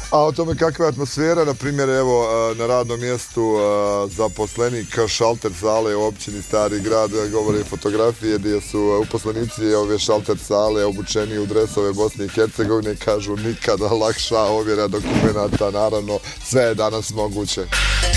A o tome kakva je atmosfera, na primjer, evo, na radnom mjestu zaposlenik šalter sale u općini Stari grad, govore fotografije gdje su uposlenici ove šalter sale obučeni u dresove Bosne i Hercegovine, kažu nikada lakša ovjera dokumenata, naravno sve je danas moguće.